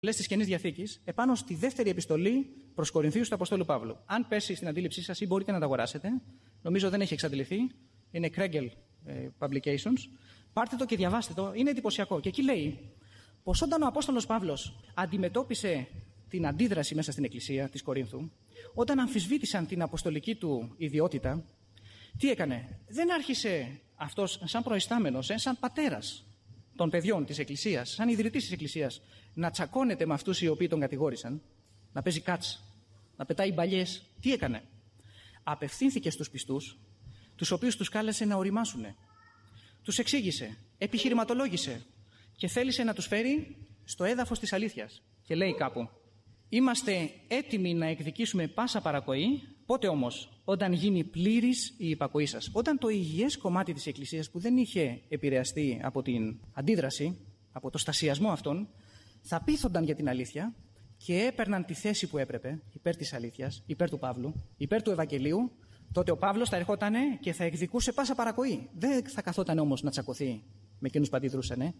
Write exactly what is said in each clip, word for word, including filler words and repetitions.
Λες της Καινής Διαθήκης επάνω στη δεύτερη επιστολή προς Κορινθίους του Αποστόλου Παύλου. Αν πέσει στην αντίληψή σας ή μπορείτε να τα αγοράσετε, νομίζω δεν έχει εξαντληθεί, είναι Kregel ε, Publications. Πάρτε το και διαβάστε το, είναι εντυπωσιακό. Και εκεί λέει πως όταν ο Απόστολος Παύλος αντιμετώπισε την αντίδραση μέσα στην Εκκλησία της Κορίνθου, όταν αμφισβήτησαν την αποστολική του ιδιότητα, τι έκανε? Δεν άρχισε αυτός σαν προϊστάμενος, ε, σαν πατέρας των παιδιών της Εκκλησίας, σαν ιδρυτής της Εκκλησίας, να τσακώνεται με αυτούς οι οποίοι τον κατηγόρησαν, να παίζει κάτς, να πετάει μπαλιές. Τι έκανε? Απευθύνθηκε στους πιστούς, τους οποίους τους κάλεσε να οριμάσουνε. Τους εξήγησε, επιχειρηματολόγησε και θέλησε να τους φέρει στο έδαφος της αλήθειας. Και λέει κάπου, είμαστε έτοιμοι να εκδικήσουμε πάσα παρακοή, πότε όμως? Όταν γίνει πλήρης η υπακοή σας. Όταν το υγιές κομμάτι της Εκκλησίας που δεν είχε επηρεαστεί από την αντίδραση, από το στασιασμό αυτών, θα πείθονταν για την αλήθεια και έπαιρναν τη θέση που έπρεπε υπέρ της αλήθειας, υπέρ του Παύλου, υπέρ του Ευαγγελίου, τότε ο Παύλος θα ερχότανε και θα εκδικούσε πάσα παρακοή. Δεν θα καθόταν όμως να τσακωθεί με εκείνους που αντιδρούσανε.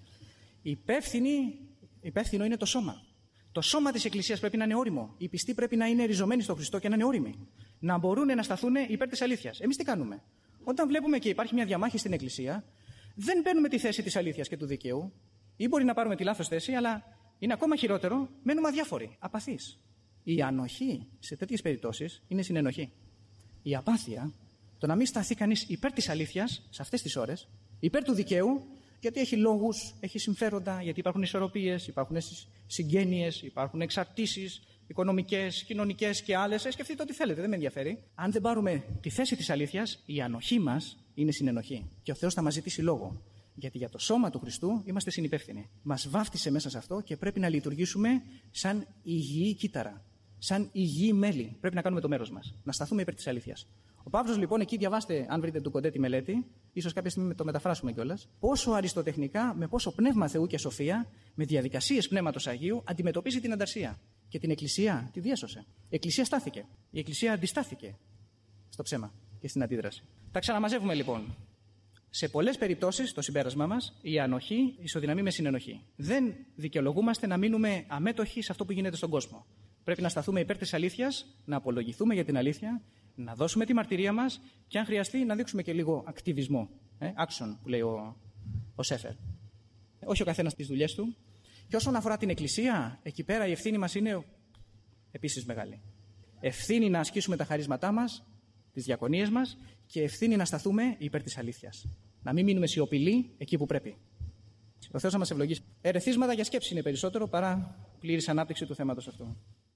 Υπεύθυνο είναι το σώμα. Το σώμα της Εκκλησίας πρέπει να είναι όριμο. Οι πιστοί πρέπει να είναι ριζωμένοι στο Χριστό και να είναι όριμοι. Να μπορούν να σταθούν υπέρ της αλήθειας. Εμείς τι κάνουμε? Όταν βλέπουμε και υπάρχει μια διαμάχη στην Εκκλησία, δεν παίρνουμε τη θέση της αλήθειας και του δικαίου, ή μπορεί να πάρουμε τη λάθος θέση, αλλά είναι ακόμα χειρότερο, μένουμε αδιάφοροι, απαθείς. Η ανοχή σε τέτοιες περιπτώσεις είναι συνενοχή. Η απάθεια, το να μην σταθεί κανείς υπέρ της αλήθειας σε αυτές τις ώρες, υπέρ του δικαίου, γιατί έχει λόγους, έχει συμφέροντα, γιατί υπάρχουν ισορροπίες, υπάρχουν συγγένειες, υπάρχουν εξαρτήσεις οικονομικές, κοινωνικές και άλλες. Ε, σκεφτείτε ό,τι θέλετε, δεν με ενδιαφέρει. Αν δεν πάρουμε τη θέση της αλήθειας, η ανοχή μας είναι συνενοχή. Και ο Θεός θα μας ζητήσει λόγο. Γιατί για το σώμα του Χριστού είμαστε συνυπεύθυνοι. Μας βάφτισε μέσα σε αυτό και πρέπει να λειτουργήσουμε σαν υγιή κύτταρα, σαν υγιή μέλη. Πρέπει να κάνουμε το μέρος μας. Να σταθούμε υπέρ της αλήθειας. Ο Παύλος λοιπόν, εκεί διαβάστε, αν βρείτε του κοντέ τη μελέτη, ίσως κάποια στιγμή το μεταφράσουμε κιόλας, πόσο αριστοτεχνικά, με πόσο πνεύμα Θεού και σοφία, με διαδικασίες πνεύματος Αγίου, αντιμετωπίζει την ανταρσία. Και την Εκκλησία τη διέσωσε. Η Εκκλησία στάθηκε. Η Εκκλησία αντιστάθηκε στο ψέμα και στην αντίδραση. Τα ξαναμαζεύουμε λοιπόν. Σε πολλές περιπτώσεις, το συμπέρασμά μας, η ανοχή ισοδυναμεί με συνενοχή. Δεν δικαιολογούμαστε να μείνουμε αμέτωχοι σε αυτό που γίνεται στον κόσμο. Πρέπει να σταθούμε υπέρ της αλήθειας, να απολογηθούμε για την αλήθεια, να δώσουμε τη μαρτυρία μας και αν χρειαστεί να δείξουμε και λίγο ακτιβισμό. Ε, action που λέει ο, ο Σέφερ. Όχι ο καθένας τις δουλειές του. Και όσον αφορά την Εκκλησία, εκεί πέρα η ευθύνη μας είναι επίσης μεγάλη. Ευθύνη να ασκήσουμε τα χαρίσματά μας, τις διακονίες μας και ευθύνη να σταθούμε υπέρ της αλήθειας. Να μην μείνουμε σιωπηλοί εκεί που πρέπει. Ο Θεός να μας ευλογήσει. Ερεθίσματα για σκέψη είναι περισσότερο παρά πλήρης ανάπτυξη του θέματος αυτού.